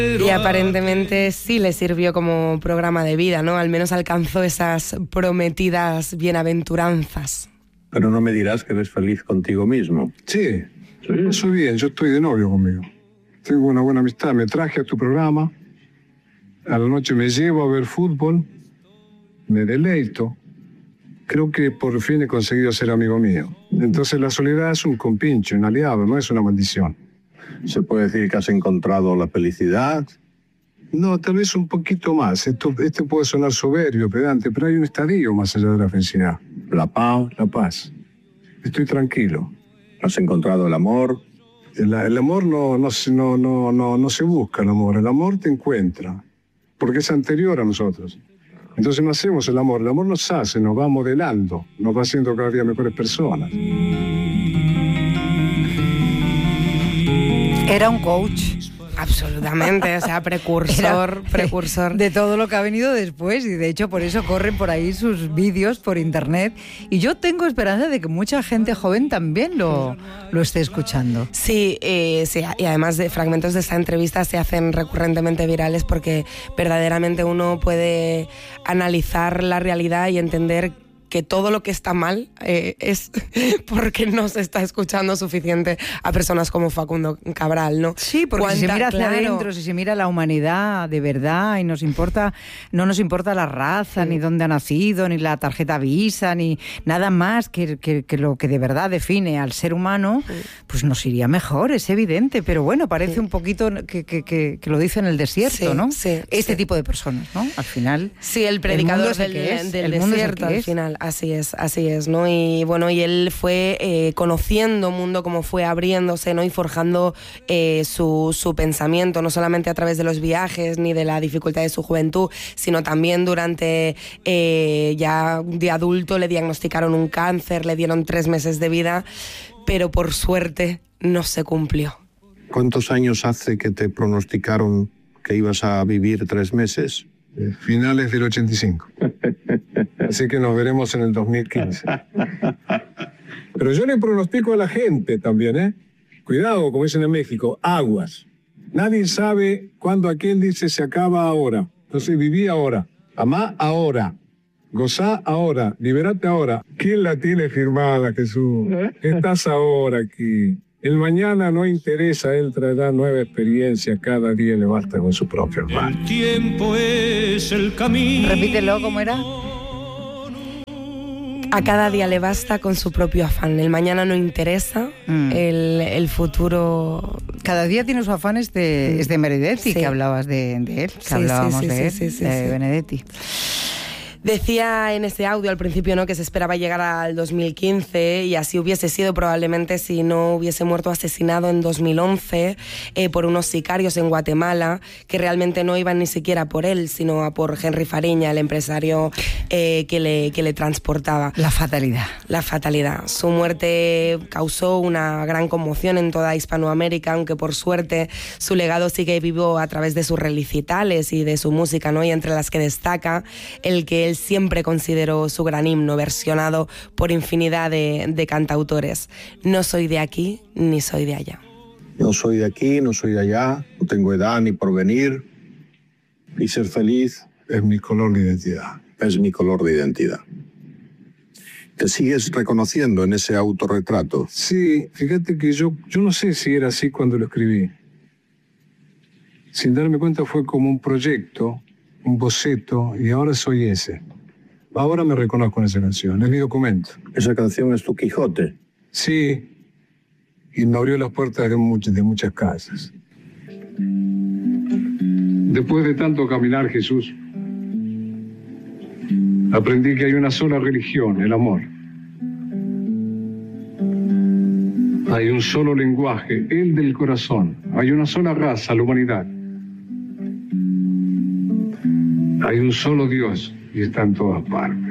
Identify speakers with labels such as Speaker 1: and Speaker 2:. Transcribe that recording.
Speaker 1: Y aparentemente sí le sirvió como programa de vida, ¿no? Al menos alcanzó esas prometidas bienaventuranzas.
Speaker 2: Pero no me dirás que eres feliz contigo mismo.
Speaker 3: Sí, soy bien, yo estoy de novio conmigo. Tengo una buena amistad, me traje a tu programa, a la noche me llevo a ver fútbol, me deleito. Creo que por fin he conseguido ser amigo mío. Entonces la soledad es un compinche, un aliado, no es una maldición.
Speaker 2: ¿Se puede decir que has encontrado la felicidad?
Speaker 3: No, tal vez un poquito más. Esto puede sonar soberbio, pedante, pero hay un estadio más allá de la felicidad.
Speaker 2: La paz.
Speaker 3: La paz. Estoy tranquilo.
Speaker 2: ¿Has encontrado el amor?
Speaker 3: El amor no se busca, el amor te encuentra, porque es anterior a nosotros. Entonces no hacemos el amor nos hace, nos va modelando, nos va haciendo cada día mejores personas.
Speaker 4: Era un coach.
Speaker 1: Absolutamente, o sea, precursor.
Speaker 4: De todo lo que ha venido después, y de hecho por eso corren por ahí sus vídeos por internet, y yo tengo esperanza de que mucha gente joven también lo esté escuchando.
Speaker 1: Sí, y además de fragmentos de esta entrevista se hacen recurrentemente virales porque verdaderamente uno puede analizar la realidad y entender que todo lo que está mal es porque no se está escuchando suficiente a personas como Facundo Cabral, ¿no?
Speaker 4: Sí, porque si se mira hacia adentro, si se mira la humanidad de verdad y no nos importa la raza, ni dónde ha nacido, ni la tarjeta Visa, ni nada más que lo que de verdad define al ser humano, pues nos iría mejor, es evidente, pero bueno, parece un poquito que lo dice en el desierto, ¿no?
Speaker 1: Sí,
Speaker 4: tipo de personas, ¿no? Al final...
Speaker 1: Sí, el predicador del desierto, al final. Así es, ¿no? Y bueno, y él fue conociendo mundo como fue abriéndose, ¿no? Y forjando su pensamiento, no solamente a través de los viajes ni de la dificultad de su juventud, sino también durante ya de adulto le diagnosticaron un cáncer, le dieron 3 meses de vida, pero por suerte no se cumplió.
Speaker 2: ¿Cuántos años hace que te pronosticaron que ibas a vivir 3 meses?
Speaker 3: Finales del 85. Así que nos veremos en el 2015. Pero yo le pronostico a la gente también, ¿eh? Cuidado, como dicen en México, aguas. Nadie sabe cuándo aquel dice se acaba ahora. Entonces viví ahora, amá ahora, gozá ahora, liberate ahora. ¿Quién la tiene firmada, Jesús? Estás ahora aquí. El mañana no interesa, él traerá nueva experiencia, cada día le basta con su propio hermano.
Speaker 5: El tiempo es el camino.
Speaker 4: Repítelo, ¿cómo era?
Speaker 1: A cada día le basta con su propio afán. El mañana no interesa, el futuro...
Speaker 4: Cada día tiene su afán, es de Benedetti, que hablabas de él, que hablábamos de él, de Benedetti.
Speaker 1: Decía en ese audio al principio, ¿no?, que se esperaba llegar al 2015 y así hubiese sido probablemente si no hubiese muerto asesinado en 2011 por unos sicarios en Guatemala que realmente no iban ni siquiera por él, sino a por Henry Fariña, el empresario que le transportaba.
Speaker 4: La fatalidad.
Speaker 1: La fatalidad. Su muerte causó una gran conmoción en toda Hispanoamérica, aunque por suerte su legado sigue vivo a través de sus recitales y de su música, ¿no?, y entre las que destaca el que él siempre consideró su gran himno, versionado por infinidad de cantautores. No soy de aquí ni soy de allá.
Speaker 2: No soy de aquí, no soy de allá, no tengo edad ni porvenir, y ser feliz
Speaker 3: es mi color de identidad.
Speaker 2: Es mi color de identidad. ¿Te sigues reconociendo en ese autorretrato?
Speaker 3: Sí, fíjate que yo no sé si era así cuando lo escribí. Sin darme cuenta fue como un proyecto, un boceto, y ahora soy ese. Ahora me reconozco en esa canción, es mi documento.
Speaker 2: ¿Esa canción es tu Quijote?
Speaker 3: Sí, y me abrió las puertas de muchas casas. Después de tanto caminar, Jesús, aprendí que hay una sola religión, el amor. Hay un solo lenguaje, el del corazón. Hay una sola raza, la humanidad. Hay un solo Dios y está en todas partes.